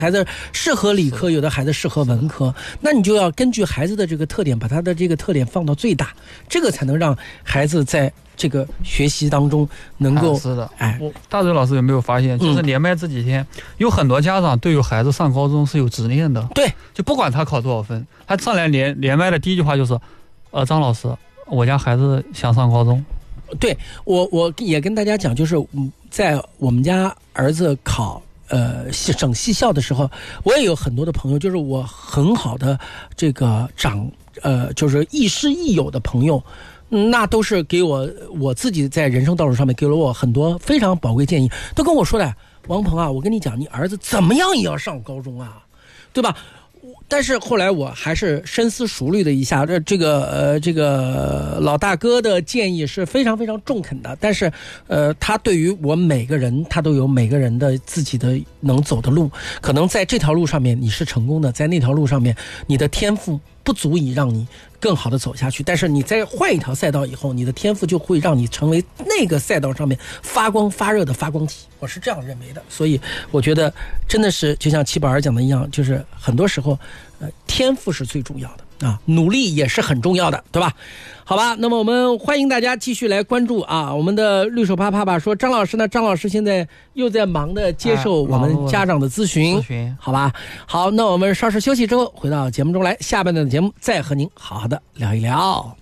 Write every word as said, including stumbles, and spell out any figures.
孩子适合理科，有的孩子适合文科，那你就要根据孩子的这个特点，把他的这个特点放到最大，这个才能让孩子在这个学习当中能够。 是的， 哎， 我大周老师有没有发现，就是连麦这几天、嗯、有很多家长对于孩子上高中是有执念的。 对， 就不管他考多少分，他上来连连麦的第一句话就是，呃，张老师，我家孩子想上高中。 对，我我也跟大家讲，就是在我们家儿子考。呃，省系校的时候，我也有很多的朋友，就是我很好的这个长，呃，就是亦师亦友的朋友，那都是给我我自己在人生道路上面给了我很多非常宝贵建议，都跟我说的，王鹏啊，我跟你讲，你儿子怎么样也要上高中啊，对吧？但是后来我还是深思熟虑了一下，这这个呃这个老大哥的建议是非常非常中肯的，但是呃他对于我每个人，他都有每个人的自己的能走的路，可能在这条路上面你是成功的，在那条路上面你的天赋不足以让你更好的走下去，但是你在换一条赛道以后，你的天赋就会让你成为那个赛道上面发光发热的发光体，我是这样认为的。所以我觉得真的是就像齐宝儿讲的一样，就是很多时候呃天赋是最重要的啊，努力也是很重要的，对吧？好吧，那么我们欢迎大家继续来关注啊，我们的绿手啪啪吧说张老师呢，张老师现在又在忙的接受我们家长的咨询， 咨询， 好吧？好，那我们稍事休息之后回到节目中来，下半段的节目再和您好好的聊一聊。